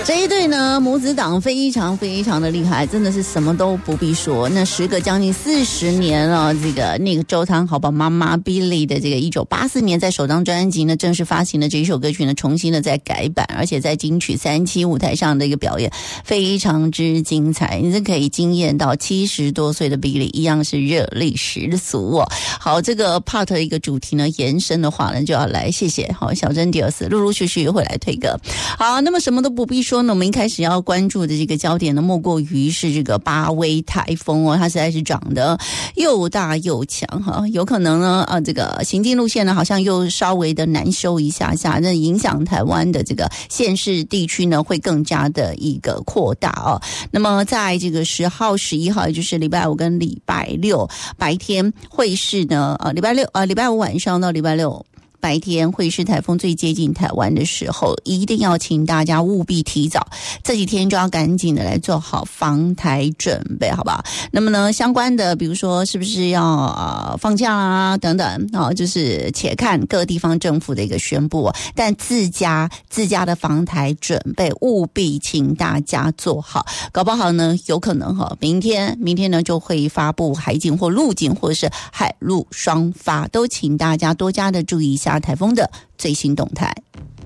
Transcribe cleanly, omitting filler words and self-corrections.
这一对呢，母子党非常非常的厉害，真的是什么都不必说。那时隔将近40年了，这个那个周汤豪宝妈妈 Billy 的这个1984年在首张专辑呢正式发行的这一首歌曲呢，重新的再改版，而且在金曲3期舞台上的一个表演非常之精彩，你是可以惊艳到70多岁的 Billy 一样是热力十足哦。好，这个 part 的一个主题呢延伸的话呢，就要来谢谢好小珍迪尔斯陆陆续续会来推歌。好，那么什么都不必说呢，我们一开始要关注的这个焦点呢，莫过于是这个巴威台风哦，它实在是长得又大又强哈，有可能呢这个行进路线呢好像又稍微的难修一下下，那影响台湾的这个县市地区呢会更加的一个扩大哦。那么在这个10号、11号，也就是礼拜五跟礼拜六白天会是呢礼拜五晚上到礼拜六白天会是台风最接近台湾的时候，一定要请大家务必提早这几天就要赶紧的来做好防台准备，好不好？那么呢，相关的比如说是不是要放假啦等等就是且看各地方政府的一个宣布但自家的防台准备务必请大家做好，搞不好呢有可能明天呢就会发布海警或陆警或者是海陆双发，都请大家多加的注意一下台风的最新动态。